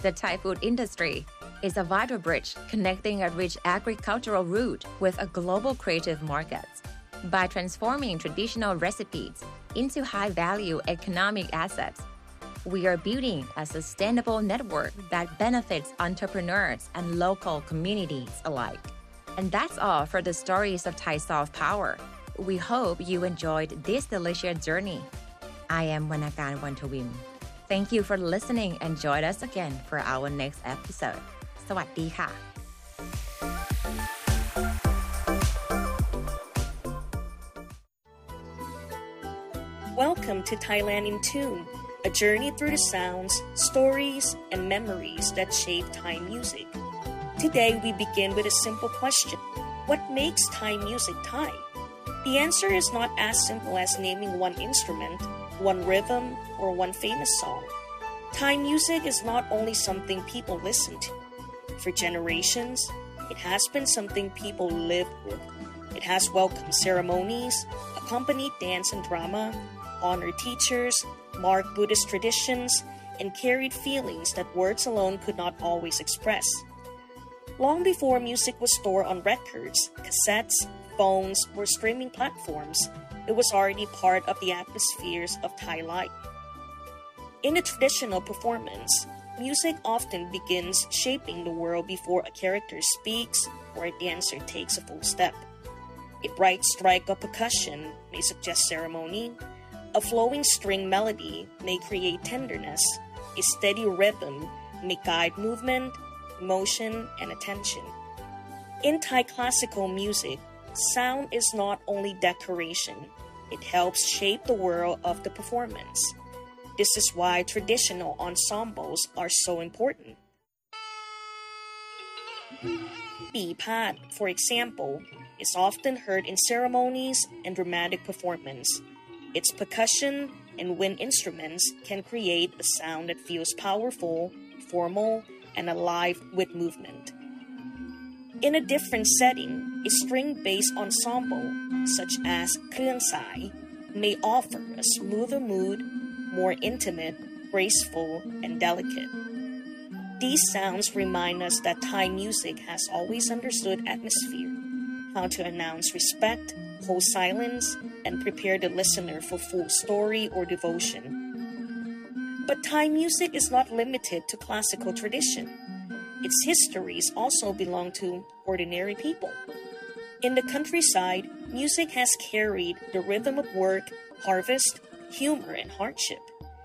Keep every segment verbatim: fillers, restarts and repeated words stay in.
The Thai food industry is a vital bridge connecting a rich agricultural root with a global creative market. By transforming traditional recipes into high-value economic assets, we are building a sustainable network that benefits entrepreneurs and local communities alike. And that's all for the stories of Thai soft power. We hope you enjoyed this delicious journey. I am Wanakan Wantawin. Thank you for listening and join us again for our next episode. สวัสดีค่ะ Welcome to Thailand in Tune, a journey through the sounds, stories, and memories that shape Thai music. Today we begin with a simple question. What makes Thai music Thai? The answer is not as simple as naming one instrument, one rhythm, or one famous song. Thai music is not only something people listen to. For generations, it has been something people live with. It has welcomed ceremonies, accompanied dance and drama, honored teachers, marked Buddhist traditions, and carried feelings that words alone could not always express. Long before music was stored on records, cassettes, phones, or streaming platforms, it was already part of the atmospheres of Thai life. In a traditional performance, music often begins shaping the world before a character speaks or a dancer takes a full step. A bright strike of percussion may suggest ceremony. A flowing string melody may create tenderness. A steady rhythm may guide movement, emotion, and attention. In Thai classical music, sound is not only decoration. It helps shape the world of the performance. This is why traditional ensembles are so important. Bi Phat, for example, is often heard in ceremonies and dramatic performance. Its percussion and wind instruments can create a sound that feels powerful, formal, and alive with movement. In a different setting, a string-based ensemble, such as Krương Sai, may offer a smoother mood, more intimate, graceful, and delicate. These sounds remind us that Thai music has always understood atmosphere, how to announce respect, hold silence, and prepare the listener for full story or devotion. But Thai music is not limited to classical tradition. Its histories also belong to ordinary people. In the countryside, music has carried the rhythm of work, harvest, humor, and hardship.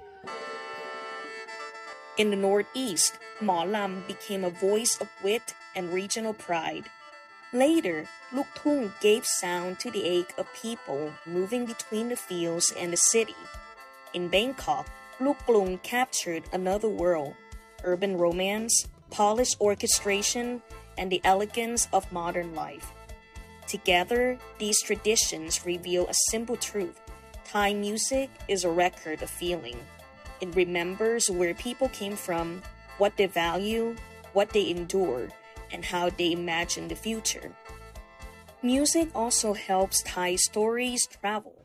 In the Northeast, Hmõ Lam became a voice of wit and regional pride. Later, Luk Thung gave sound to the ache of people moving between the fields and the city. In Bangkok, Luk Klung captured another world, urban romance, polished orchestration, and the elegance of modern life. Together, these traditions reveal a simple truth. Thai music is a record of feeling. It remembers where people came from, what they value, what they endure, and how they imagine the future. Music also helps Thai stories travel.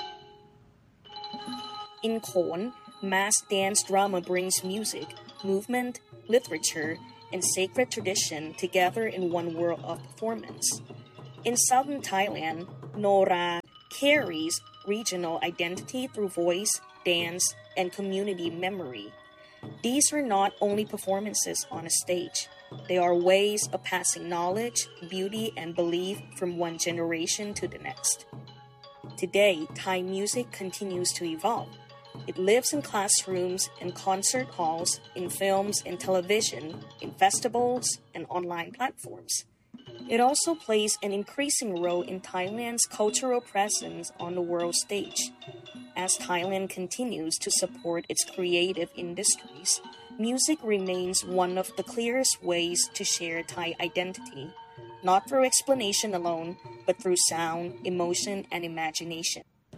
In Khon, mass dance drama brings music, movement, literature, and sacred tradition together in one world of performance. In southern Thailand, Nora carries regional identity through voice, dance, and community memory. These are not only performances on a stage. They are ways of passing knowledge, beauty, and belief from one generation to the next. Today, Thai music continues to evolve. It lives in classrooms and concert halls, in films and television, in festivals and online platforms. It also plays an increasing role in Thailand's cultural presence on the world stage. As Thailand continues to support its creative industries, music remains one of the clearest ways to share Thai identity, not through explanation alone, but through sound, emotion, and imagination.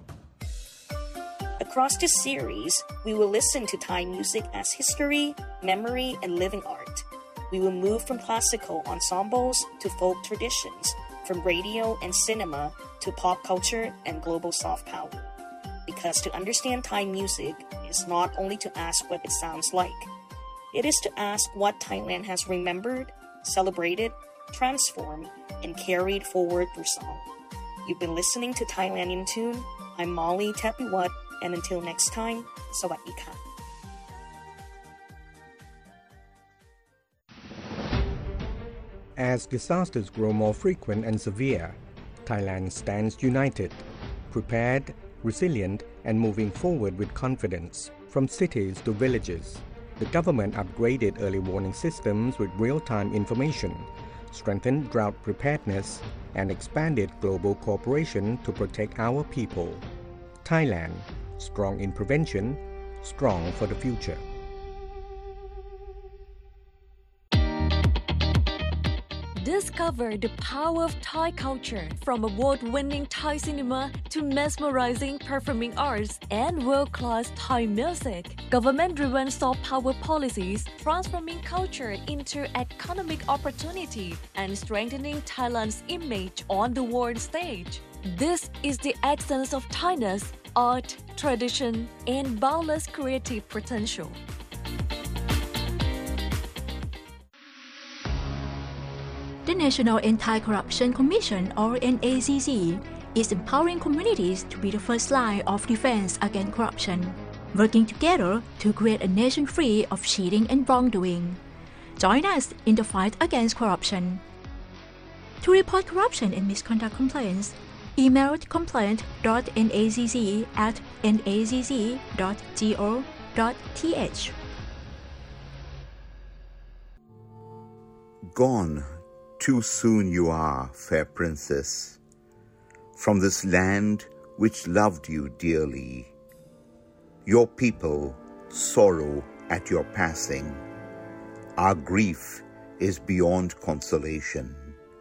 Across this series, we will listen to Thai music as history, memory, and living art. We will move from classical ensembles to folk traditions, from radio and cinema to pop culture and global soft power. Because to understand Thai music is not only to ask what it sounds like, It is to ask what Thailand has remembered, celebrated, transformed, and carried forward through song. You've been listening to Thailand in Tune. I'm Molly Tepiwat, and until next time, Sawadee ka. As disasters grow more frequent and severe, Thailand stands united, prepared, resilient, and moving forward with confidence. From cities to villages, the government upgraded early warning systems with real-time information, strengthened drought preparedness, and expanded global cooperation to protect our people. Thailand, strong in prevention, strong for the future. Discover the power of Thai culture, from award-winning Thai cinema to mesmerizing performing arts and world-class Thai music. Government-driven soft power policies, transforming culture into economic opportunity and strengthening Thailand's image on the world stage. This is the essence of Thailand's art, tradition, and boundless creative potential. The National Anti-Corruption Commission, or N A C C, is empowering communities to be the first line of defense against corruption, working together to create a nation free of cheating and wrongdoing. Join us in the fight against corruption. To report corruption and misconduct complaints, email complaint dot n a c c at n a c c dot go dot t h. Gone too soon you are, fair princess, from this land which loved you dearly. Your people sorrow at your passing. Our grief is beyond consolation.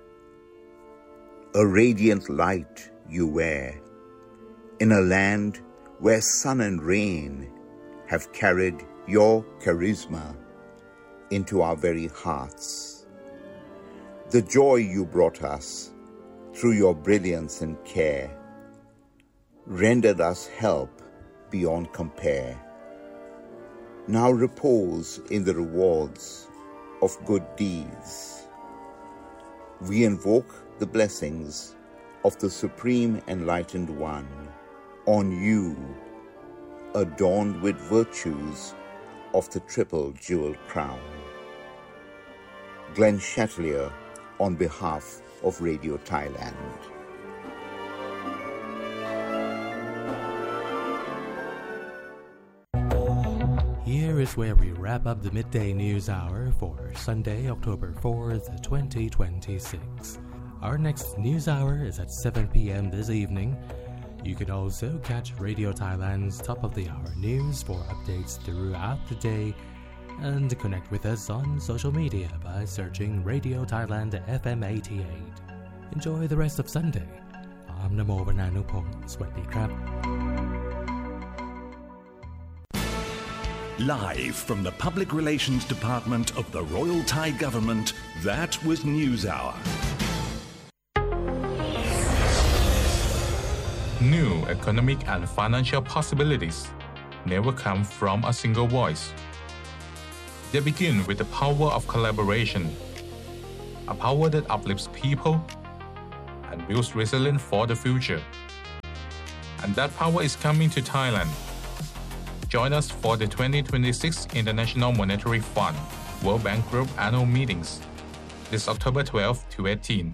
A radiant light you wear, in a land where sun and rain have carried your charisma into our very hearts. The joy you brought us through your brilliance and care rendered us help beyond compare. Now repose in the rewards of good deeds. We invoke the blessings of the Supreme Enlightened One on you, adorned with virtues of the triple jeweled crown. Glenn Chatelier, on behalf of Radio Thailand. Here is where we wrap up the midday news hour for Sunday, October fourth, twenty twenty-six. Our next news hour is at seven p.m. this evening. You can also catch Radio Thailand's top of the hour news for updates throughout the day, and connect with us on social media by searching Radio Thailand F M eighty-eight. Enjoy the rest of Sunday. I'm Namo Vananupong. Swadee krab. Live from the Public Relations Department of the Royal Thai Government, that was NewsHour. New economic and financial possibilities never come from a single voice. They begin with the power of collaboration, a power that uplifts people and builds resilience for the future. And that power is coming to Thailand. Join us for the twenty twenty-six International Monetary Fund World Bank Group annual meetings this October twelfth to eighteenth